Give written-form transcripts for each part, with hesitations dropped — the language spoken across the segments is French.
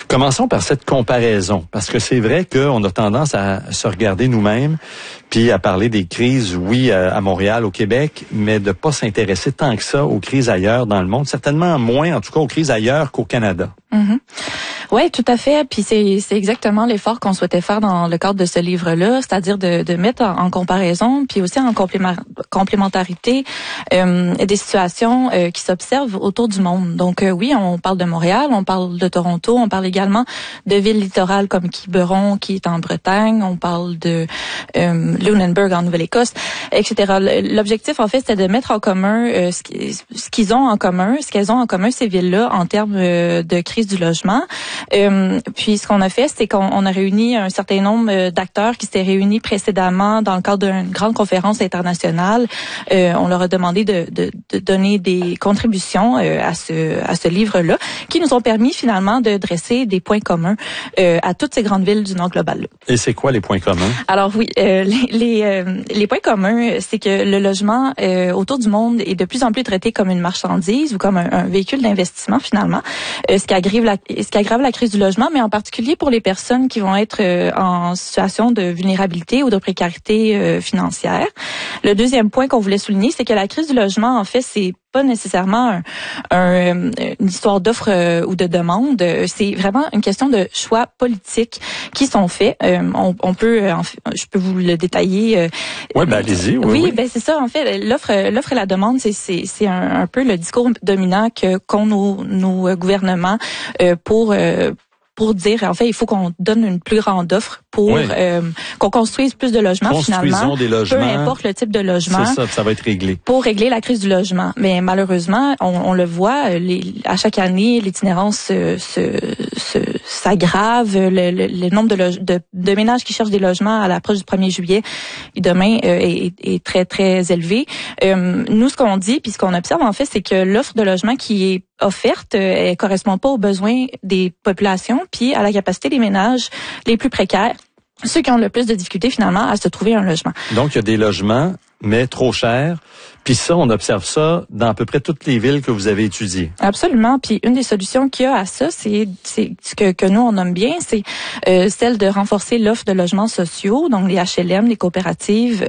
Commençons par cette comparaison, parce que c'est vrai qu'on a tendance à se regarder nous-mêmes, puis à parler des crises, oui, à Montréal, au Québec, mais de pas s'intéresser tant que ça aux crises ailleurs dans le monde, certainement moins, en tout cas, aux crises ailleurs qu'au Canada. Mm-hmm. Oui, tout à fait. Puis c'est exactement l'effort qu'on souhaitait faire dans le cadre de ce livre-là, c'est-à-dire de mettre en comparaison, puis aussi en complémentarité des situations qui s'observent autour du monde. Donc oui, on parle de Montréal, on parle de Toronto, on parle également de villes littorales comme Quiberon, qui est en Bretagne, on parle de Lunenburg en Nouvelle-Écosse, etc. L'objectif, en fait, c'était de mettre en commun ce qu'elles ont en commun, ces villes-là, en termes de crise du logement. Puis ce qu'on a fait, c'est qu'on a réuni un certain nombre d'acteurs qui s'étaient réunis précédemment dans le cadre d'une grande conférence internationale. On leur a demandé de donner des contributions à ce livre-là, qui nous ont permis finalement de dresser des points communs à toutes ces grandes villes du Nord global. Et c'est quoi les points communs? Alors oui, les points communs, c'est que le logement autour du monde est de plus en plus traité comme une marchandise ou comme un véhicule d'investissement finalement, ce qui aggrave la crise du logement, mais en particulier pour les personnes qui vont être en situation de vulnérabilité ou de précarité financière. Le deuxième point qu'on voulait souligner, c'est que la crise du logement, en fait, c'est pas nécessairement une histoire d'offre ou de demande. C'est vraiment une question de choix politiques qui sont faits. On peut, je peux vous le détailler. Oui, ben allez-y. Oui, ben c'est ça. En fait, l'offre et la demande, c'est un peu le discours dominant qu'ont nos gouvernements pour dire, en fait, il faut qu'on donne une plus grande offre pour qu'on construise plus de logements finalement. Des logements. Peu importe le type de logement. C'est ça va être réglé. Pour régler la crise du logement. Mais malheureusement, on le voit, à chaque année, l'itinérance s'aggrave. Le nombre de ménages qui cherchent des logements à l'approche du 1er juillet et demain est très, très élevé. Nous, ce qu'on dit, puis ce qu'on observe, en fait, c'est que l'offre de logement qui est offerte, elle correspond pas aux besoins des populations, puis à la capacité des ménages les plus précaires, ceux qui ont le plus de difficultés finalement à se trouver un logement. Donc, il y a des logements, mais trop chers. Puis ça, on observe ça dans à peu près toutes les villes que vous avez étudiées. Absolument. Puis une des solutions qu'il y a à ça, c'est ce que nous, on nomme bien, c'est celle de renforcer l'offre de logements sociaux, donc les HLM, les coopératives,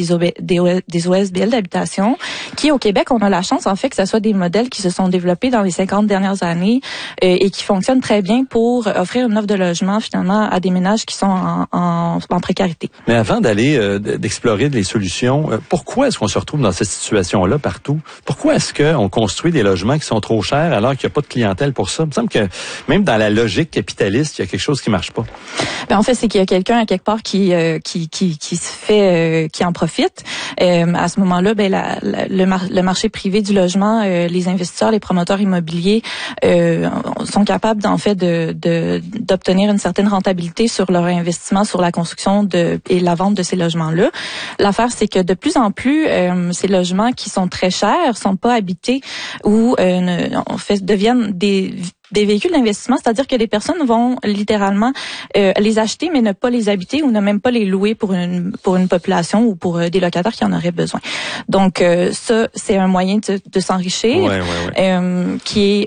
des OSBL d'habitation, qui au Québec, on a la chance, en fait, que ce soit des modèles qui se sont développés dans les 50 dernières années et qui fonctionnent très bien pour offrir une offre de logement, finalement, à des ménages qui sont en précarité. Mais avant d'aller d'explorer les solutions, pourquoi est-ce qu'on se retrouve dans cette situation-là partout? Pourquoi est-ce qu'on construit des logements qui sont trop chers alors qu'il n'y a pas de clientèle pour ça? Il me semble que même dans la logique capitaliste, il y a quelque chose qui marche pas. Ben en fait, c'est qu'il y a quelqu'un à quelque part qui se fait, qui en profite. À ce moment-là, ben le marché privé du logement, les investisseurs, les promoteurs immobiliers sont capables en fait d'obtenir une certaine rentabilité sur leur investissement, sur la construction et la vente de ces logements-là. L'affaire, c'est que de plus en plus, ces logements qui sont très chers, sont pas habités ou en fait deviennent des véhicules d'investissement, c'est-à-dire que des personnes vont littéralement les acheter mais ne pas les habiter ou ne même pas les louer pour une population ou pour des locataires qui en auraient besoin. Donc ça, c'est un moyen de s'enrichir qui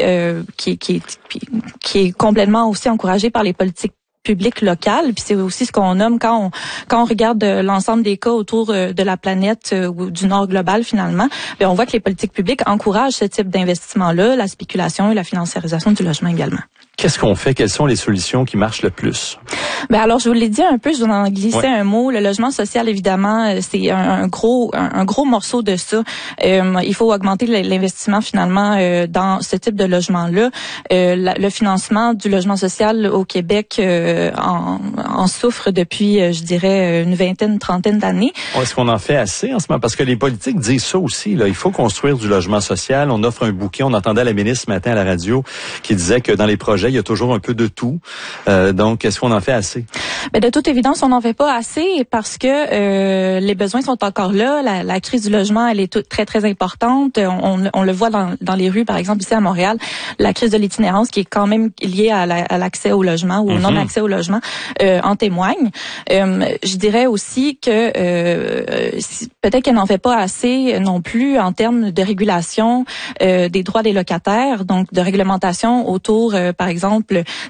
est complètement aussi encouragé par les politiques public local, puis c'est aussi ce qu'on nomme quand on regarde l'ensemble des cas autour de la planète ou du Nord global finalement, bien on voit que les politiques publiques encouragent ce type d'investissement-là, la spéculation et la financiarisation du logement également. Qu'est-ce qu'on fait? Quelles sont les solutions qui marchent le plus? Ben alors, je vous l'ai dit un peu, je vous en glissais un mot. Le logement social, évidemment, c'est un gros morceau de ça. Il faut augmenter l'investissement finalement dans ce type de logement-là. Le financement du logement social au Québec en souffre depuis, je dirais, une trentaine d'années. Est-ce qu'on en fait assez en ce moment? Parce que les politiques disent ça aussi. Là, il faut construire du logement social. On offre un bouquet. On entendait la ministre ce matin à la radio qui disait que dans les projets, il y a toujours un peu de tout. Donc, est-ce qu'on en fait assez? Ben, de toute évidence, on n'en fait pas assez parce que les besoins sont encore là. La crise du logement, elle est très, très importante. On le voit dans les rues, par exemple, ici à Montréal. La crise de l'itinérance qui est quand même liée à l'accès au logement ou au non-accès au logement en témoigne. Je dirais aussi que peut-être qu'elle n'en fait pas assez non plus en termes de régulation des droits des locataires, donc de réglementation autour, par exemple,